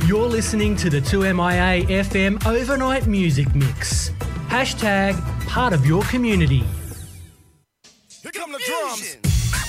You're listening to the 2MIA FM Overnight Music Mix. #, part of your community. Here come the drums.